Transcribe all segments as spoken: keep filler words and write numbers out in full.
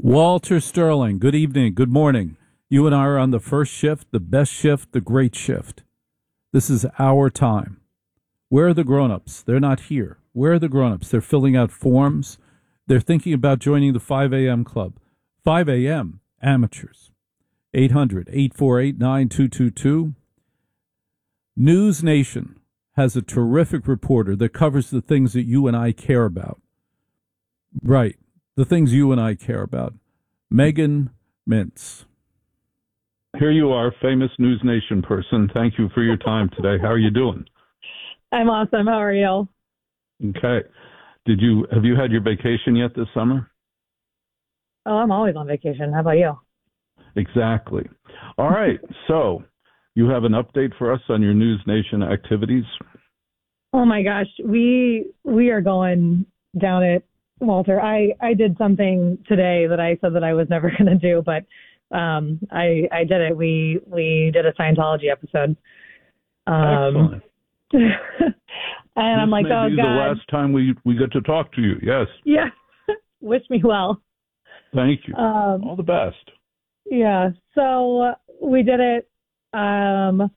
Walter Sterling, good evening, good morning. You and I are on the first shift, the best shift, the great shift. This is our time. Where are the grown-ups? They're not here. Where are the grown-ups? They're filling out forms. They're thinking about joining the five a.m. club. five a.m. amateurs. eight hundred, eight four eight, nine two two two. News Nation has a terrific reporter that covers the things that you and I care about. Right. The things you and I care about. Megan Mintz. Here you are, famous News Nation person. Thank you for your time today. How are you doing? I'm awesome. How are you? Okay. Did you have you had your vacation yet this summer? Oh, I'm always on vacation. How about you? Exactly. All right. So you have an update for us on your News Nation activities? Oh my gosh, we we are going down it. Walter, I, I did something today that I said that I was never going to do, but um, I I did it. We we did a Scientology episode. Um, Excellent. and this I'm like, may oh be God. the last time we, we get to talk to you. Yes. Yeah. Wish me well. Thank you. Um, All the best. Yeah. So we did it. Um,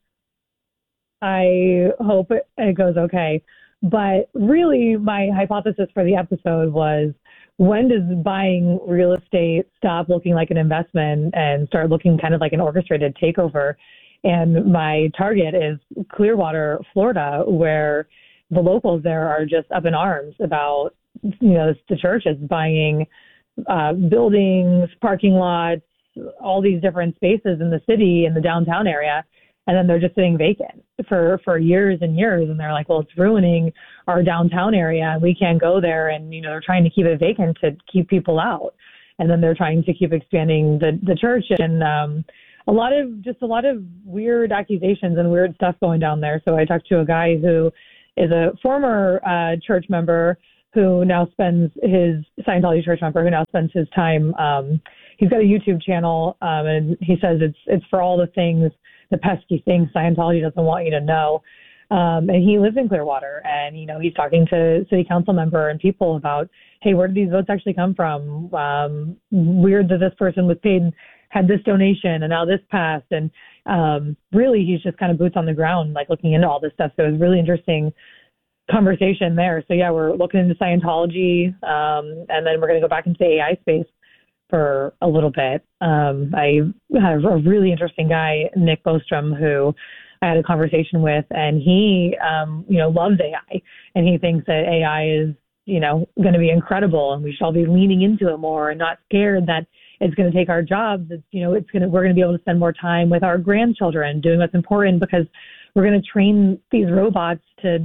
I hope it, it goes okay. But really, my hypothesis for the episode was, when does buying real estate stop looking like an investment and start looking kind of like an orchestrated takeover? And my target is Clearwater, Florida, where the locals there are just up in arms about, you know, the church is buying uh, buildings, parking lots, all these different spaces in the city, in the downtown area. And then they're just sitting vacant for, for years and years. And they're like, well, it's ruining our downtown area and we can't go there. And, you know, they're trying to keep it vacant to keep people out. And then they're trying to keep expanding the, the church. And um, a lot of, just a lot of weird accusations and weird stuff going down there. So I talked to a guy who is a former uh, church member who now spends his, Scientology church member, who now spends his time, um, he's got a YouTube channel um, and he says it's, it's for all the things, the pesky things Scientology doesn't want you to know. Um, and he lives in Clearwater and, you know, he's talking to city council member and people about, hey, where did these votes actually come from? Um, weird that this person was paid, had this donation and now this passed. And um, really, he's just kind of boots on the ground, like looking into all this stuff. So it was really interesting conversation there. So yeah, we're looking into Scientology um, and then we're going to go back into the A I space for a little bit. Um, I had a really interesting guy, Nick Bostrom, who I had a conversation with, and he, um, you know, loves A I, and he thinks that A I is, you know, going to be incredible, and we should all be leaning into it more and not scared that it's going to take our jobs. It's, you know, it's going to, we're going to be able to spend more time with our grandchildren doing what's important because we're going to train these robots to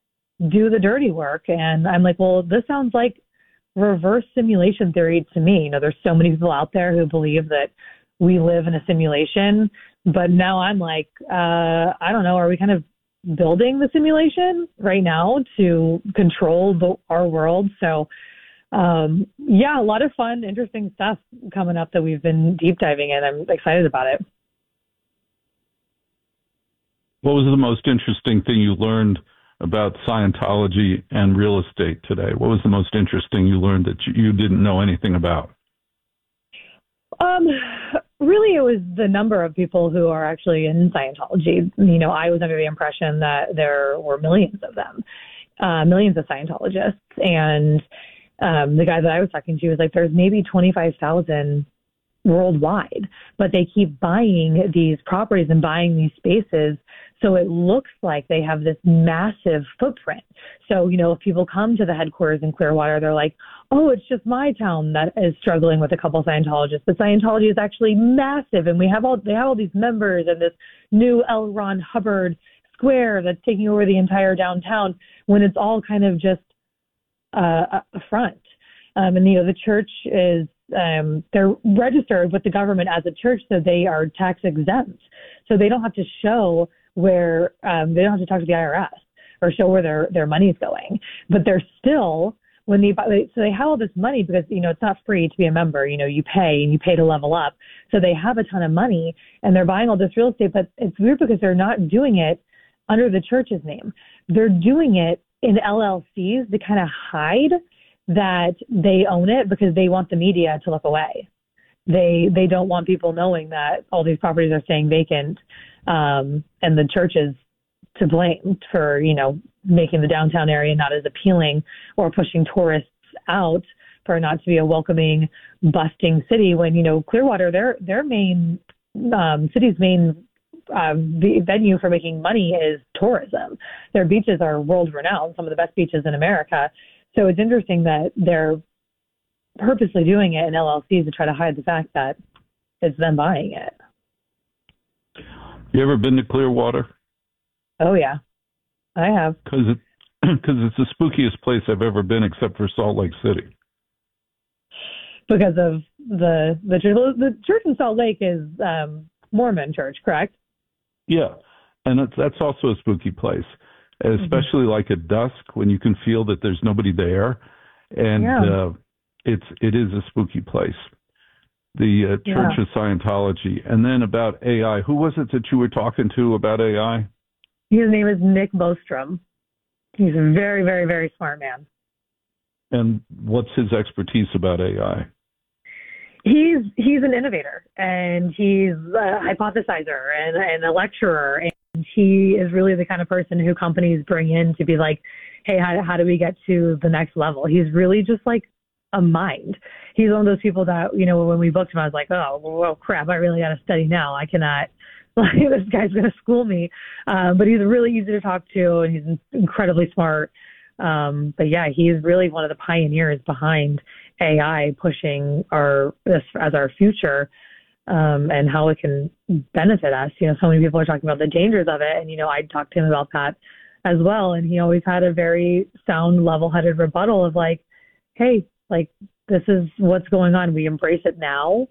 do the dirty work. And I'm like, well, this sounds like reverse simulation theory to me. You know, there's so many people out there who believe that we live in a simulation, but now I'm like, uh, I don't know, are we kind of building the simulation right now to control the, our world? So, um, yeah, a lot of fun, interesting stuff coming up that we've been deep diving in. I'm excited about it. What was the most interesting thing you learned about Scientology and real estate today? What was the most interesting you learned that you didn't know anything about? Um, really, it was the number of people who are actually in Scientology. You know, I was under the impression that there were millions of them, uh, millions of Scientologists. And um, the guy that I was talking to was like, there's maybe twenty-five thousand worldwide, but they keep buying these properties and buying these spaces. So it looks like they have this massive footprint. So, you know, if people come to the headquarters in Clearwater, they're like, oh, it's just my town that is struggling with a couple of Scientologists. But Scientology is actually massive. And we have all, they have all these members and this new L. Ron Hubbard square that's taking over the entire downtown when it's all kind of just uh, a front. Um, and, you know, the church is, um, they're registered with the government as a church, so they are tax exempt. So they don't have to show where, um, they don't have to talk to the I R S or show where their, their money is going. But they're still, when they buy, so they have all this money because, you know, it's not free to be a member. You know, you pay and you pay to level up. So they have a ton of money and they're buying all this real estate, but it's weird because they're not doing it under the church's name. They're doing it in L L Cs to kind of hide that they own it because they want the media to look away. they they don't want people knowing that all these properties are staying vacant, um, and the church is to blame for, you know, making the downtown area not as appealing or pushing tourists out for not to be a welcoming, busting city when, you know, Clearwater, their their main um, city's main uh, venue for making money is tourism. Their beaches are world renowned, some of the best beaches in America. So it's interesting that they're purposely doing it in L L Cs to try to hide the fact that it's them buying it. You ever been to Clearwater? Oh, yeah, I have. Because it, cause it's the spookiest place I've ever been except for Salt Lake City. Because of the the church. The church in Salt Lake is um, Mormon church, correct? Yeah, and it's, that's also a spooky place, especially mm-hmm. like at dusk when you can feel that there's nobody there, and yeah. uh, it's it is a spooky place. The uh, Church yeah. of Scientology, and then about A I. Who was it that you were talking to about A I? His name is Nick Bostrom. He's a very, very, very smart man. And what's his expertise about A I? He's he's an innovator, and he's a hypothesizer and, and a lecturer, and he is really the kind of person who companies bring in to be like, hey, how, how do we get to the next level? He's really just like a mind. He's one of those people that, you know, when we booked him, I was like, oh, well, crap, I really got to study now. I cannot, like, this guy's going to school me. Um, but he's really easy to talk to, and he's incredibly smart. Um, but yeah, he's really one of the pioneers behind A I pushing our this as our future, um, and how it can benefit us. You know, so many people are talking about the dangers of it, and you know, I talked to him about that as well, and he always had a very sound, level-headed rebuttal of like, hey, like, this is what's going on. We embrace it now,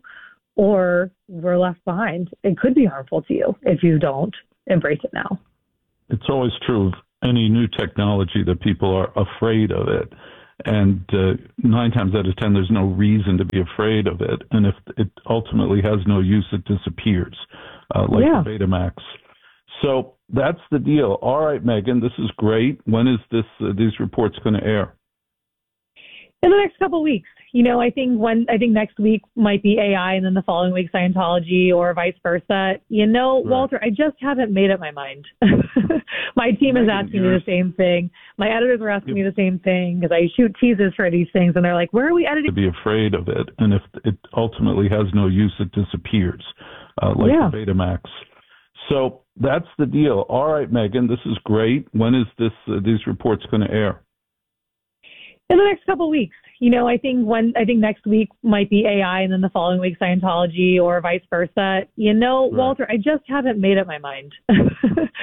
or we're left behind. It could be harmful to you if you don't embrace it now. It's always true of any new technology that people are afraid of it. And uh, nine times out of ten, there's no reason to be afraid of it. And if it ultimately has no use, it disappears, uh, like yeah. the Betamax. So that's the deal. All right, Megan, this is great. When is this uh, these reports going to air? In the next couple of weeks. You know, I think one, I think next week might be A I, and then the following week Scientology, or vice versa. You know, right. Walter, I just haven't made up my mind. My team is asking me the same thing. My editors are asking yep. me the same thing, because I shoot teasers for these things, and they're like, "Where are we editing?" To be afraid of it, and if it ultimately has no use, it disappears, uh, like yeah. the Betamax. So that's the deal. All right, Megan, this is great. When is this uh, these reports going to air? In the next couple of weeks. You know, I think one, I think next week might be A I, and then the following week Scientology, or vice versa. You know, right. Walter, I just haven't made up my mind.